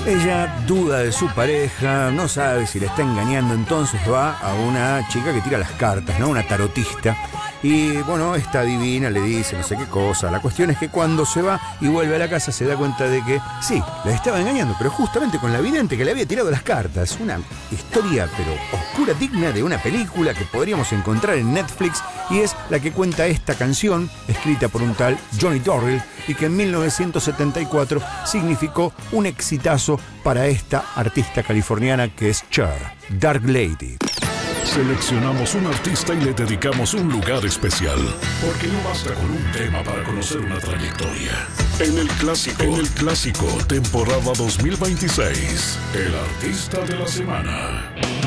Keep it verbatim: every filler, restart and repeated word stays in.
Ella duda de su pareja, no sabe si le está engañando, entonces va a una chica que tira las cartas, ¿no? Una tarotista. Y bueno, esta divina le dice no sé qué cosa. La cuestión es que cuando se va y vuelve a la casa se da cuenta de que sí, la estaba engañando, pero justamente con la vidente que le había tirado las cartas. Una historia pero oscura, digna de una película que podríamos encontrar en Netflix, y es la que cuenta esta canción, escrita por un tal Johnny Dorrell, y que en mil novecientos setenta y cuatro significó un exitazo para esta artista californiana que es Cher, Dark Lady. Seleccionamos un artista y le dedicamos un lugar especial, porque no basta con un tema para conocer una trayectoria. En el clásico, en el clásico, temporada dos mil veintiséis, el artista de la semana.